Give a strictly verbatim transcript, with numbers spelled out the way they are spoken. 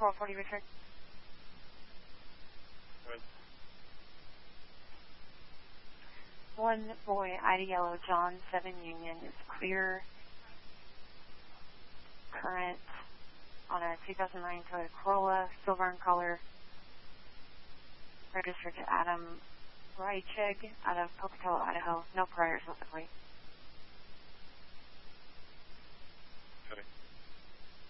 four forty, return. Good. One boy, Ida Yellow, John, seven Union, is clear current on a two thousand nine Toyota Corolla, silver in color, registered to Adam Rycheg out of Pocatello, Idaho. No priors with the plate.